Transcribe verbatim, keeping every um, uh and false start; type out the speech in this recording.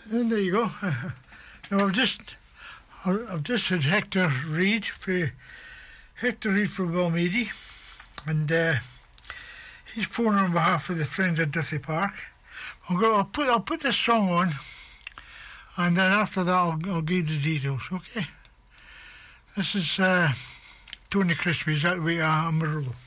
And there you go. Now I've just I've just had Hector Reid for Hector Reid for Balmeedy, and uh, he's phoning on behalf of the friends at Duthie Park. I'll go. I'll put I'll put this song on, and then after that I'll, I'll give the details. Okay. This is uh, Tony Crispy. Is that the way I'm a